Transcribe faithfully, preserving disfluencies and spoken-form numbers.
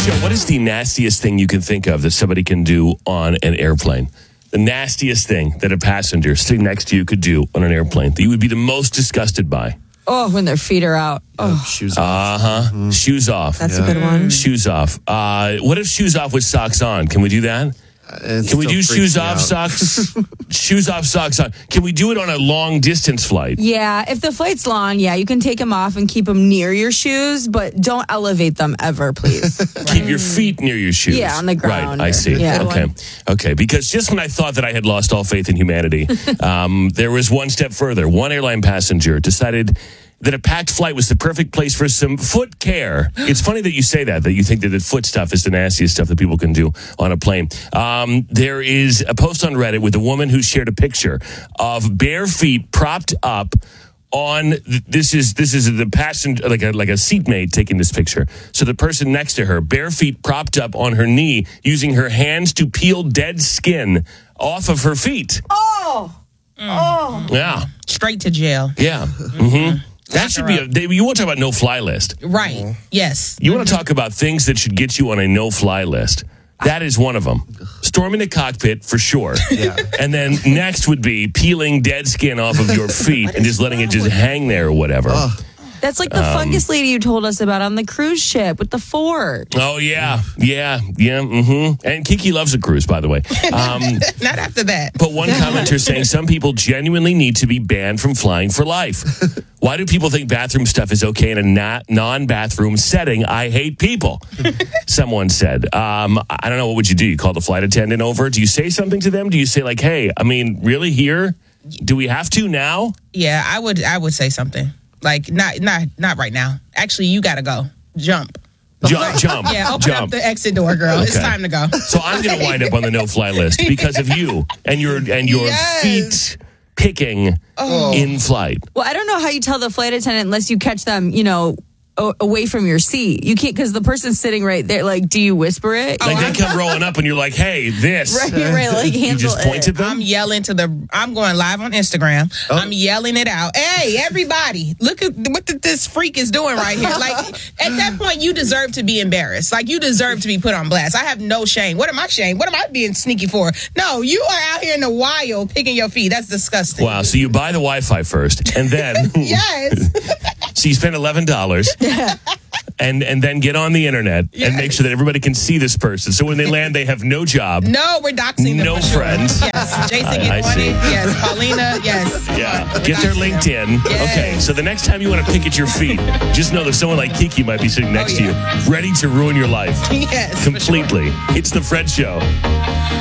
Show, what is the nastiest thing you can think of that somebody can do on an airplane? The nastiest thing that a passenger sitting next to you could do on an airplane that you would be the most disgusted by? Oh, when their feet are out. Oh, Shoes off. Uh-huh. Mm-hmm. Shoes off. That's yeah. a good one. Shoes off. Uh, what if shoes off with socks on? Can we do that? It Can we do shoes off, out. socks? Shoes off, socks on. Can we do it on a long distance flight? Yeah, if the flight's long, yeah, you can take them off and keep them near your shoes, but don't elevate them ever, please. Keep your feet near your shoes. Yeah, on the ground. Right, I see. Yeah. Okay, okay. Because just when I thought that I had lost all faith in humanity, um, there was one step further. One airline passenger decided that a packed flight was the perfect place for some foot care. It's funny that you say that, that you think that the foot stuff is the nastiest stuff that people can do on a plane. Um, there is a post on Reddit with a woman who shared a picture of bare feet propped up on, this is this is the passenger, like a, like a seatmate taking this picture. So the person next to her, bare feet propped up on her knee, using her hands to peel dead skin off of her feet. Oh! Oh! Yeah. Straight to jail. Yeah. Mm-hmm. That should be a, they, you want to talk about no-fly list. Right. Mm-hmm. Yes. You want to talk about things that should get you on a no-fly list. That is one of them. Storming the cockpit, for sure. Yeah. And then next would be peeling dead skin off of your feet and just letting it just hang there or whatever. Oh. That's like the um, fungus lady you told us about on the cruise ship with the fork. Oh, yeah. Yeah. Yeah. Mm-hmm. And Kiki loves a cruise, by the way. Um, Not after that. But one commenter saying some people genuinely need to be banned from flying for life. Why do people think bathroom stuff is okay in a not non-bathroom setting? I hate people. Someone said. Um, I don't know. What would you do? You call the flight attendant over? Do you say something to them? Do you say like, hey, I mean, really here? Do we have to now? Yeah, I would I would say something. Like, not not not right now. Actually, you got to go. Jump. Jump, jump. Yeah, open jump. up the exit door, girl. Okay. It's time to go. So I'm going to wind up on the no-fly list because of you and your and your Yes. feet picking Oh. in flight. Well, I don't know how you tell the flight attendant unless you catch them, you know, o- away from your seat. You can't, because the person's sitting right there. Like, do you whisper it? Like they come rolling up and you're like, hey, this. Right, right, like You handle just point it. at them? I'm yelling to the. I'm going live on Instagram. Oh. I'm yelling it out. Hey, everybody! Look at what the, this freak is doing right here. Like at that point, you deserve to be embarrassed. Like you deserve to be put on blast. I have no shame. What am I shame? What am I being sneaky for? No, you are out here in the wild picking your feet. That's disgusting. Wow, so you buy the Wi-Fi first, and then Yes. so you spend eleven dollars, and and then get on the internet Yes. and make sure that everybody can see this person. So when they land, they have no job, No, we're doxing them. no for sure. friends. Yes, Jason I- I get on see. it. Yes, Paulina. Yes. Yeah, get their LinkedIn. Yes. Okay, so the next time you want to pick at your feet, just know that someone like Kiki might be sitting next Oh, to you, ready to ruin your life Yes. for sure. completely. It's the Fred Show.